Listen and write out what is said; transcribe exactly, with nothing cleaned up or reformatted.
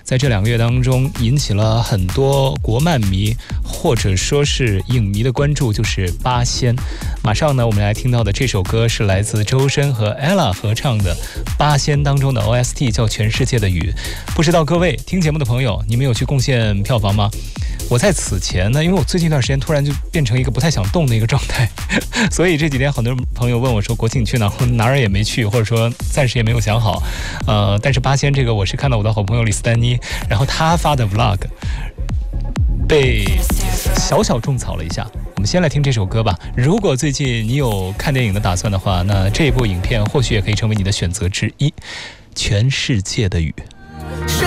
在这两个月当中引起了很多国漫迷或者说是影迷的关注，就是八仙。马上呢，我们来听到的这首歌是来自周深和 Ella 合唱的八仙当中的 O S T， 叫《全世界的雨》。不知道各位听节目的朋友，你们有去贡献票房吗？我在此前呢，因为我最近一段时间突然就变成一个不太想动的一个状态，所以这几天很多朋友问我说国庆去哪，哪儿也没去，或者说暂时也没有想好。呃，但是八仙这个我是看到我的好朋友李斯丹妮，然后他发的 vlog 被小小种草了一下。我们先来听这首歌吧。如果最近你有看电影的打算的话，那这部影片或许也可以成为你的选择之一。全世界的雨。